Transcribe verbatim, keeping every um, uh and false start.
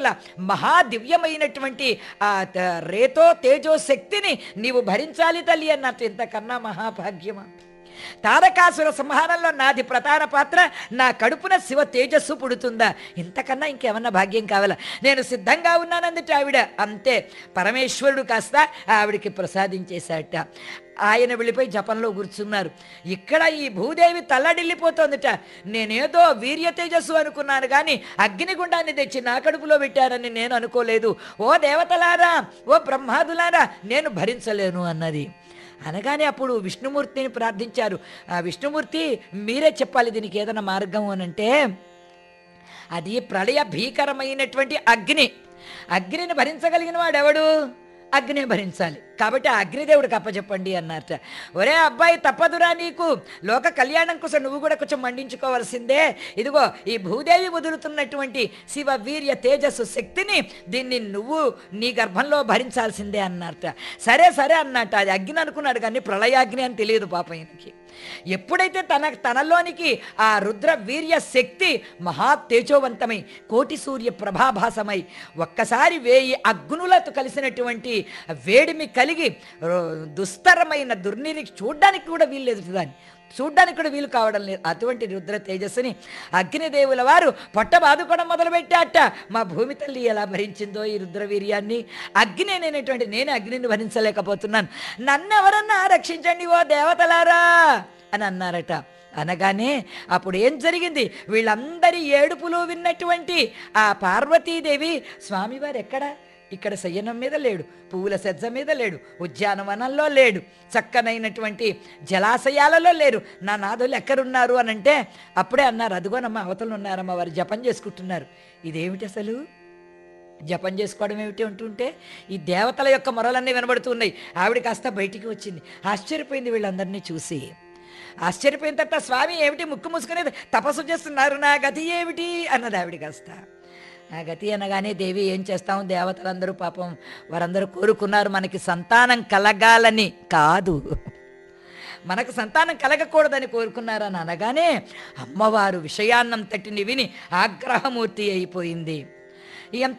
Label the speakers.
Speaker 1: మహాదివ్యమైనటువంటి ఆ రేతో తేజో శక్తిని నీవు భరించాలి తల్లి అన్నట్టు. ఇంతకన్నా మహాభాగ్యమా? తారకాసుర సంహారంలో నాది ప్రధాన పాత్ర, నా కడుపున శివ తేజస్సు పుడుతుందా? ఇంతకన్నా ఇంకేమన్నా భాగ్యం కావాలా? నేను సిద్ధంగా ఉన్నానందుట ఆవిడ. అంతే, పరమేశ్వరుడు కాస్త ఆవిడికి ప్రసాదించేశాట. ఆయన వెళ్ళిపోయి జపంలో కూర్చున్నారు. ఇక్కడ ఈ భూదేవి తల్లడిల్లిపోతోందిట. నేనేదో వీర్య తేజస్సు అనుకున్నాను కానీ అగ్నిగుండాన్ని తెచ్చి నా కడుపులో పెట్టారని నేను అనుకోలేదు. ఓ దేవతలారా, ఓ బ్రహ్మాదులారా, నేను భరించలేను అన్నది. అనగానే అప్పుడు విష్ణుమూర్తిని ప్రార్థించారు. ఆ విష్ణుమూర్తి, మీరే చెప్పాలి దీనికి ఏదైనా మార్గం అనంటే, అది ప్రళయ భీకరమైనటువంటి అగ్ని. అగ్నిని భరించగలిగిన వాడెవడు? అగ్ని భరించాలి. కాబట్టి ఆ అగ్నిదేవుడికి అప్పచెప్పండి అన్నారట. ఒరే అబ్బాయి, తప్పదురా నీకు, లోక కళ్యాణం కోసం నువ్వు కూడా కొంచెం మండించుకోవాల్సిందే. ఇదిగో ఈ భూదేవి వదులుతున్నటువంటి శివ వీర్య తేజస్సు శక్తిని దీన్ని నువ్వు నీ గర్భంలో భరించాల్సిందే అన్నారట. సరే సరే అన్నట్టు. అది అగ్ని అనుకున్నాడు కానీ ప్రళయాగ్ని అని తెలియదు పాపం ఈయనకి. ఎప్పుడైతే తన తనలోనికి ఆ రుద్ర వీర్య శక్తి మహా తేజోవంతమై కోటి సూర్య ప్రభాభాసమై ఒక్కసారి వేయి అగ్నులతో కలిసినటువంటి వేడిమి కలిగి దుస్తరమైన దుర్నిరికి చూడ్డానికి కూడా వీల్లేదు, దాన్ని చూడ్డానికి కూడా వీలు కావడం లేదు. అటువంటి రుద్ర తేజస్సుని అగ్నిదేవుల వారు పొట్ట బాదుకోవడం మొదలుపెట్టాట. మా భూమి తల్లి ఎలా భరించిందో ఈ రుద్రవీర్యాన్ని. అగ్ని అనేటువంటి నేను అగ్నిని భరించలేకపోతున్నాను, నన్నెవరన్నా రక్షించండి ఓ దేవతలారా అని అన్నారట. అనగానే అప్పుడు ఏం జరిగింది? వీళ్ళందరి ఏడుపులు విన్నటువంటి ఆ పార్వతీదేవి, స్వామివారు ఎక్కడా? ఇక్కడ శయనం మీద లేడు, పువ్వుల సజ్జ మీద లేడు, ఉద్యానవనంలో లేడు, చక్కనైనటువంటి జలాశయాలలో లేరు, నా నాదులు ఎక్కడున్నారు అని అంటే అప్పుడే అన్నారు, అదిగోనమ్మ అవతలు ఉన్నారమ్మ, వారు జపం చేసుకుంటున్నారు. ఇదేమిటి అసలు జపం చేసుకోవడం ఏమిటి అంటుంటే ఈ దేవతల యొక్క మొరలన్నీ వినబడుతున్నాయి. ఆవిడ కాస్త బయటికి వచ్చింది. ఆశ్చర్యపోయింది వీళ్ళందరినీ చూసి. ఆశ్చర్యపోయిన తర్వాత, స్వామి ఏమిటి ముక్కు మూసుకునేది, తపస్సు చేస్తున్నారు, నా గతి ఏమిటి అన్నది ఆవిడ కాస్త. ఆ గతి అనగానే, దేవి ఏం చేస్తాం, దేవతలందరూ పాపం వారందరూ కోరుకున్నారు మనకి సంతానం కలగాలని, కాదు మనకు సంతానం కలగకూడదని కోరుకున్నారని అనగానే అమ్మవారు విషయాన్నంతటిని విని ఆగ్రహమూర్తి అయిపోయింది. ఎంత